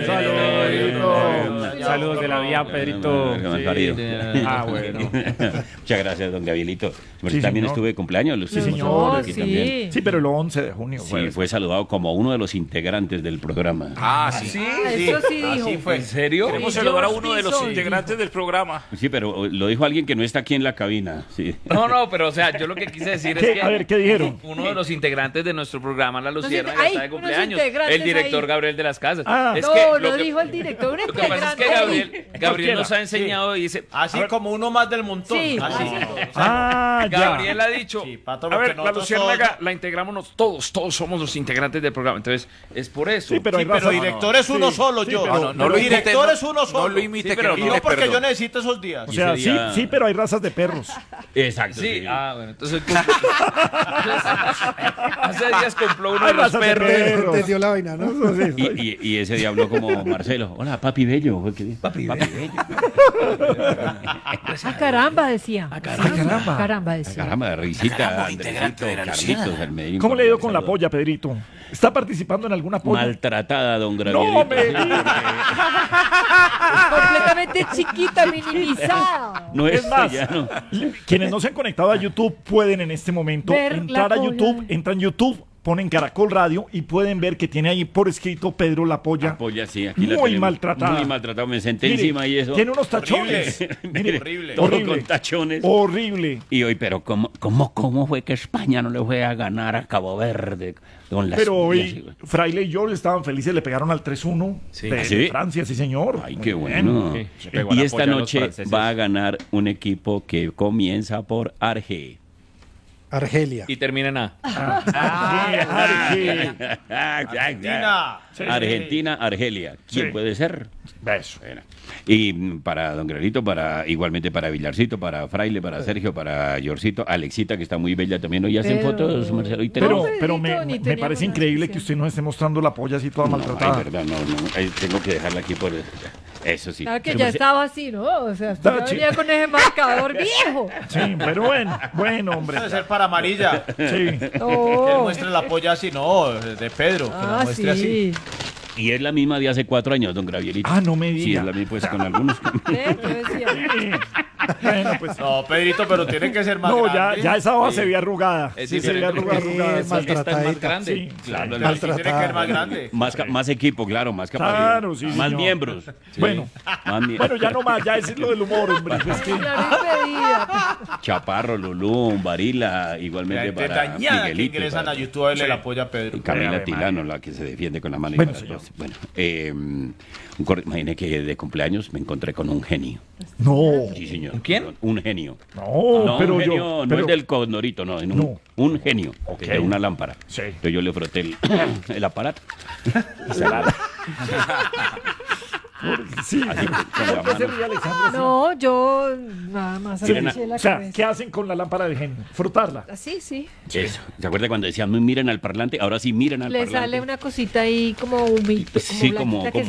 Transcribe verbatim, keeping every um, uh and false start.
Saludos. Saludos de la vía, Pedrito. Ah, bueno. Muchas gracias, don Gabrielito. Sí, también señor. estuve de cumpleaños. Sí, señor. Aquí Sí. también. Sí, pero el once de junio. Sí, fue. fue saludado como uno de los integrantes del programa. Ah, sí. Sí, Eso sí dijo. Así fue. ¿En serio? Queremos Sí, saludar a George uno de los Bison, integrantes del programa. Sí, pero lo dijo alguien que no está aquí en la cabina. Sí. No, no, pero o sea, yo lo que quise decir ¿Qué? es que A ver, ¿qué dijeron? uno de los integrantes de nuestro programa, La Luciérnaga, Entonces, está de hay unos cumpleaños. integrantes El director ahí. Gabriel de las Casas. Ah. es no, que no lo que, dijo el director, un lo que pasa es que integrante. Gabriel, Gabriel nos ha enseñado y dice, Así como uno más del montón. Sí, Así. Ah, ya. Gabriel ha dicho, Sí, Pato, a porque ver, La nosotros Luciérnaga todos- la integramos todos, todos somos los integrantes del programa. Entonces, es por eso. Sí, pero hay Sí, pero razas- director es uno Sí, solo, sí, yo. pero- No, no, pero- no, director no- es uno solo. no lo imite, Sí, que pero no no pide porque perdón. yo necesito esos días. O sea, ese día- sí, sí, pero hay razas de perros. Exacto. Sí, sí. ah, bueno, entonces hace días compró uno Hay de los razas de perros. perros. Entendió la vaina, ¿no? Eso sí, Y, y, y ese día habló como Marcelo. Hola, papi bello. Papi, bello. Ah, caramba, decía. Ah, caramba. Caramba, decía. Caramba, de risita, Andresito, Carlitos, el Medellín. ¿Cómo le ha ido con la Saludos. polla, Pedrito? ¿Está participando en alguna polla? Maltratada, don Gabrielito. No, me diga. Completamente chiquita, minimizada. No es, Es más, ya no. quienes no se han conectado a YouTube pueden en este momento Ver entrar la a polla. YouTube, entran a YouTube, ponen Caracol Radio y pueden ver que tiene ahí por escrito Pedro La Polla. Polla, sí, aquí la Muy tenemos. maltratada. Muy maltratada, me senté Mire, encima y eso. Tiene unos tachones. Mire, Horrible. Todo horrible. con tachones. Horrible. Y hoy, pero ¿cómo, cómo, ¿cómo fue que España no le fue a ganar a Cabo Verde con las Pero pollas, hoy güey? Fraile y yo estaban felices, le pegaron al tres uno Sí. de, ¿Ah, sí? de Francia, sí señor. Ay, Muy qué bien. bueno. Sí, se pegó Y la esta polla a los noche franceses. va a ganar un equipo que comienza por Arge. Argelia. Y termina en A. Ah, sí, Argentina. Argentina, Argelia. ¿Quién Sí. puede ser? Beso. Bueno. Y mm, para Don Granito, para igualmente para Villarcito, para Fraile, para Sergio, para Yorcito, Alexita, que está muy bella también. Hoy hacen Pero- fotos, Marcelo. Y Pero, No, tenemos- pero Pedrito, me, ni me teníamos parece nada increíble especial. que usted no esté mostrando la polla así toda No, maltratada. ay, verdad, no, no. Ahí tengo que dejarla aquí por... Eso sí. Claro que Se ya me- estaba así, ¿no? O sea, usted Está ya chi- venía con ese marcador viejo. Sí, pero bueno, bueno, hombre. Debe ser para amarilla. Que Sí. él Oh. muestre la polla así, no, de Pedro. Que la Ah, muestre así. sí. Y es la misma de hace cuatro años, Don Gravielito. Ah, no me Sí, diga. es la misma, pues con algunos... ¿Eh? Yo decía, Sí. Bueno, pues. No, Pedrito, pero tiene que ser más No, ya, grande. ya esa hoja se ve arrugada. Es Sí, se ve diferente arrugada, porque arrugada. es sí. mal- Esta es más Maltratadita. grande. Sí, Claro, Sí, la- tiene que ser más grande. Más, ca- más equipo, claro, más capacidad. Claro, sí, Más señor. miembros. Sí. Bueno. Más mie- Bueno, ya no más, ya ese es lo del humor, hombre. Es que- claro, impedida. Chaparro, Lulú, Varila, igualmente Gente para dañada que Miguelito. ingresan para- a YouTube a verle la polla a Pedro. Y Camila Ave Tilano, María. la que se defiende con la mano. y Bueno, con las señor. dos. Bueno, eh, un cor- imagine que de cumpleaños me encontré con un genio. No, Sí, señor. ¿Un quién? Un genio. no, no, pero un genio, yo. no pero- es del condorito, no, en un, No. un genio Ok. de una lámpara. Sí. Entonces yo le froté el, el aparato. Y se la- Sí, así, con la ¿por qué se mano. ríe Alexandra? No, yo nada más Sí, agaché la o sea, cabeza. ¿qué hacen con la lámpara de genio? Frotarla. Así, sí. Eso. ¿Se acuerda cuando decían, "No miren al parlante"? Ahora sí miren al Le parlante. sale una cosita ahí como humito. Sí, como- blanquita que como